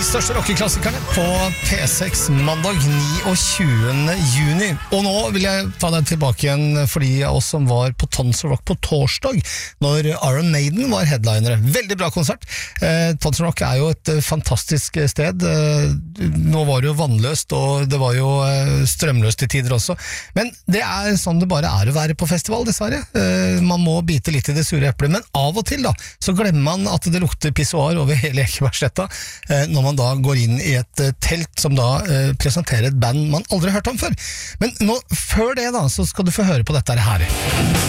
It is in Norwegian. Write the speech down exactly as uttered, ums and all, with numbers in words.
største rockeklassikerne på P seks mandag tjuende juni. Og nå vil jeg ta deg tilbake igjen for de av oss som var på Tons of Rock på torsdag, når Iron Maiden var headlinere. Veldig bra konsert. Eh, Tons of Rock er jo et fantastisk sted. Eh, nå var det jo vannløst, og det var jo eh, strømløst i tider også. Men det er sånn det bare er å være på festival, dessverre. Eh, man må bite litt i det sure eplet, men av og til da, så glemmer man at det lukter pissoar over hele Ekebergsletta, eh, når man da går inn i et eh, telt som da eh, presenterer et band man aldri har hørt om før. Men nå, før det da, så skal du få høre på dette her.